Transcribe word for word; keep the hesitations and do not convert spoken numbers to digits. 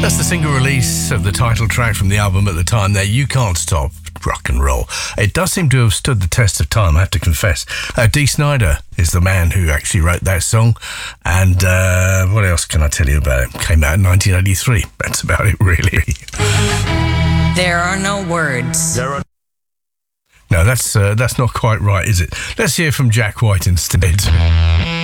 That's the single release of the title track from the album at the time there, You Can't Stop Rock and Roll. It does seem to have stood the test of time, I have to confess. Uh, Dee Snider is the man who actually wrote that song. And uh, what else can I tell you about it? Came out in nineteen eighty-three. That's about it, really. There are no words. There are No, that's, uh, that's not quite right, is it? Let's hear from Jack White instead.